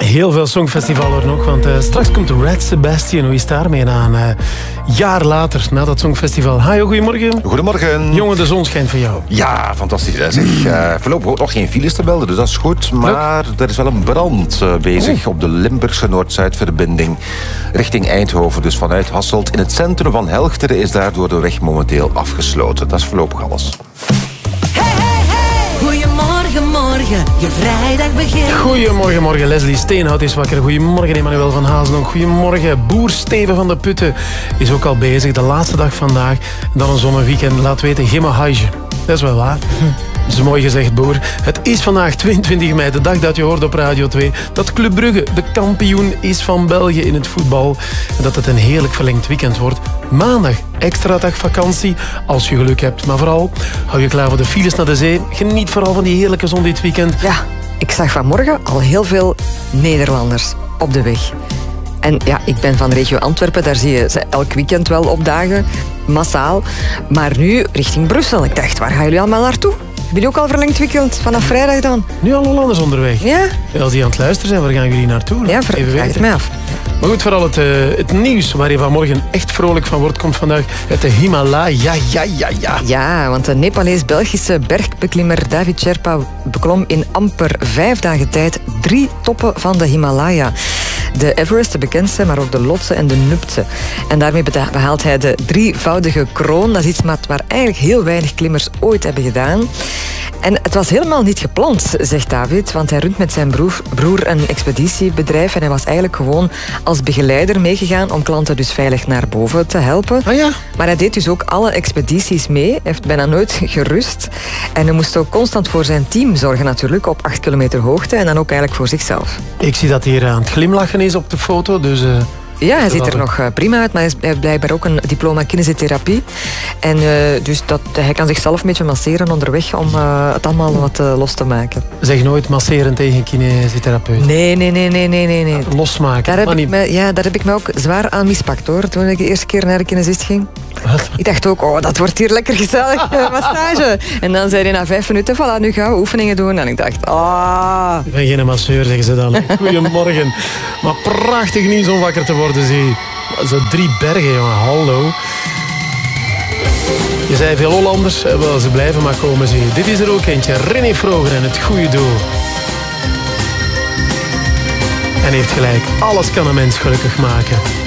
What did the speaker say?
Heel veel Songfestival er nog, want straks komt Red Sebastian. Hoe is het daarmee aan? Jaar later, na dat Songfestival. Hajo, goedemorgen. Goedemorgen. Jongen, de zon schijnt voor jou. Ja, fantastisch. Voorlopig ook nog geen files te melden, dus dat is goed. Maar er is wel een brand bezig op de Limburgse Noord-Zuidverbinding richting Eindhoven. Dus vanuit Hasselt in het centrum van Helchteren is daardoor de weg momenteel afgesloten. Dat is voorlopig alles. Goedemorgen, je vrijdag begint. Goedemorgen, Leslie Steenhout is wakker. Goedemorgen, Emmanuel van Hazen. Goedemorgen, boer Steven van de Putten is ook al bezig. De laatste dag vandaag. En dan een zonneweekend. Laat weten, Gimma Haije. Dat is wel waar. Dat is mooi gezegd, boer. Het is vandaag 22 mei, de dag dat je hoort op Radio 2... dat Club Brugge de kampioen is van België in het voetbal. En dat het een heerlijk verlengd weekend wordt. Maandag, extra dag vakantie, als je geluk hebt. Maar vooral, hou je klaar voor de files naar de zee. Geniet vooral van die heerlijke zon dit weekend. Ja, ik zag vanmorgen al heel veel Nederlanders op de weg. En ja, ik ben van regio Antwerpen, daar zie je ze elk weekend wel opdagen, massaal. Maar nu richting Brussel. Ik dacht, waar gaan jullie allemaal naartoe? Hebben jullie ook al verlengd weekend vanaf vrijdag dan? Nu al Hollanders onderweg. Ja? Als die aan het luisteren zijn, waar gaan jullie naartoe? Ja, vraag het mij af. Maar goed, vooral het nieuws waar je vanmorgen echt vrolijk van wordt, komt vandaag uit de Himalaya. Ja, want de Nepalees-Belgische bergbeklimmer David Sherpa beklom in amper 5 dagen tijd 3 toppen van de Himalaya. De Everest, de bekendste, maar ook de Lhotse en de Nuptse. En daarmee behaalt hij de 3-voudige kroon. Dat is iets waar eigenlijk heel weinig klimmers ooit hebben gedaan. En het was helemaal niet gepland, zegt David, want hij runt met zijn broer een expeditiebedrijf en hij was eigenlijk gewoon als begeleider meegegaan om klanten dus veilig naar boven te helpen. Ah ja? Maar hij deed dus ook alle expedities mee. Hij heeft bijna nooit gerust. En hij moest ook constant voor zijn team zorgen natuurlijk, op 8 kilometer hoogte en dan ook eigenlijk voor zichzelf. Ik zie dat hij hier aan het glimlachen is op de foto, dus... Ja, hij ziet er nog prima uit, maar hij heeft blijkbaar ook een diploma kinesiotherapie. En dus hij kan zichzelf een beetje masseren onderweg om het allemaal wat los te maken. Zeg nooit masseren tegen kinesietherapeut. Nee. Losmaken. Daar heb ik me ook zwaar aan mispakt hoor, toen ik de eerste keer naar de kinesist ging. Wat? Ik dacht ook, dat wordt hier lekker gezellig massage. En dan zei hij na 5 minuten, voilà, nu gaan we oefeningen doen. En ik dacht, Ik ben geen masseur, zeggen ze dan. Goedemorgen. Maar prachtig nieuws om wakker te worden, zie. Zo 3 bergen, jongen. Hallo. Je zei veel Hollanders, wel, ze blijven maar komen, zie. Dit is er ook eentje. René Vroger en het goede doel. En heeft gelijk. Alles kan een mens gelukkig maken.